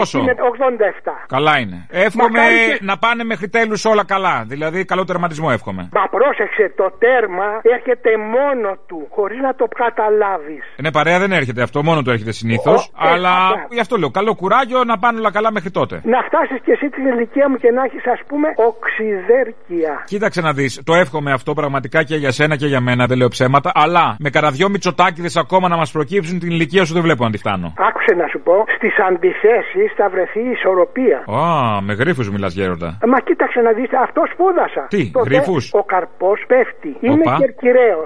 Πόσο? Είναι 87. Καλά είναι. Εύχομαι να πάνε μέχρι τέλους όλα καλά. Δηλαδή, καλό τερματισμό εύχομαι. Μα πρόσεξε, το τέρμα έρχεται μόνο του, χωρίς να το καταλάβεις. Ναι, παρέα δεν έρχεται αυτό, μόνο του έρχεται συνήθως. Αλλά γι' αυτό λέω, καλό κουράγιο να πάνε όλα καλά μέχρι τότε. Να φτάσεις κι εσύ την ηλικία μου και να έχεις, ας πούμε, οξυδέρκεια. Κοίταξε να δεις, το εύχομαι αυτό πραγματικά και για σένα και για μένα, δεν λέω ψέματα. Αλλά με κανένα δυο Μητσοτάκηδες ακόμα να μας προκύψουν, την ηλικία σου δεν βλέπω να τη φτάνω. Άκουσε να σου πω, στις αντιθέσεις θα βρεθεί η ισορροπία. Με γρίφους μιλάς, γέροντα. Μα κοίταξε να δεις, αυτό σπούδασα. Τι, γρίφους? Ο καρπός πέφτει. Είναι κερκυραίος.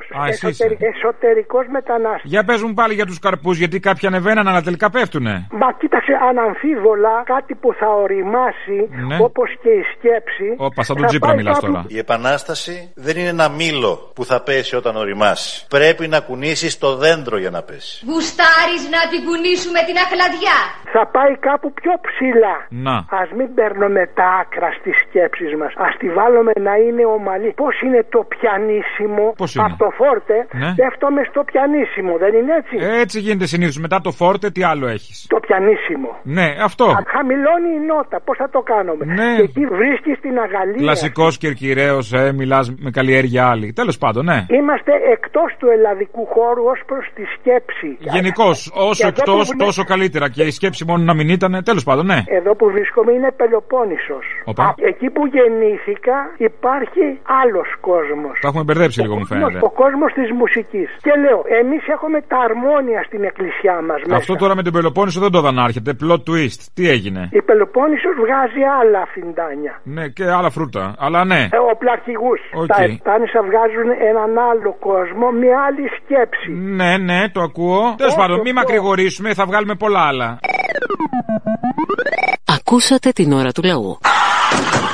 Εσωτερικός μετανάστης. Για πες μου πάλι για τους καρπούς, γιατί κάποιοι ανεβαίναν αλλά τελικά πέφτουνε. Μα κοίταξε, αναμφίβολα κάτι που θα οριμάσει, όπως και η σκέψη. Σαν τον Τσίπρα μιλάς τώρα. Η επανάσταση δεν είναι ένα μήλο που θα πέσει όταν οριμάσει. Πρέπει να κουνήσεις το δέντρο για να πέσει. Γουστάρεις να την κουνήσουμε την αχλαδιά? Θα πάει κάπου πιο ψηλά. Να. Ας μην παίρνουμε τα άκρα στις σκέψεις μας. Ας τη βάλουμε να είναι ομαλή. Πώς είναι το πιανίσιμο? Από το φόρτε πέφτουμε στο πιανίσιμο, δεν είναι έτσι? Έτσι γίνεται συνήθως. Μετά το φόρτε τι άλλο έχεις? Το πιανίσιμο. Ναι, αυτό. Χαμηλώνει η νότα. Πώς θα το κάνουμε? Ναι. Και εκεί βρίσκεις την αγαλία. Κλασικός κερκυραίος, μιλάς με καλλιέργεια άλλη. Τέλος πάντων, ναι. Είμαστε εκτός του ελλαδικού χώρου ως προς τη σκέψη. Γενικώς, όσο εκτός, τόσο καλύτερα. Και η σκέψη μόνο να μην ήταν, τέλος πάντων, ναι. Εδώ που βρίσκομαι είναι Πελοπόννησος. Εκεί που γεννήθηκα υπάρχει άλλος κόσμος. Τα έχουμε μπερδέψει λίγο, μου φαίνεται. Ο κόσμος της μουσικής. Και λέω, εμείς έχουμε τα αρμόνια στην εκκλησιά μας μέσα. Αυτό τώρα με την Πελοπόννησο δεν το είδα να έρχεται. Plot twist. Τι έγινε? Η Πελοπόννησος βγάζει άλλα φιντάνια. Ναι, και άλλα φρούτα. Αλλά ναι. Οπλαρχηγούς. Τα Επτάνησα βγάζουν έναν άλλο κόσμο, μια άλλη σκέψη. Ναι, το ακούω. Τέλος πάντων, μην μακρηγορήσουμε, θα βγάλουμε πολλά άλλα. Ακούσατε την ώρα του λαού.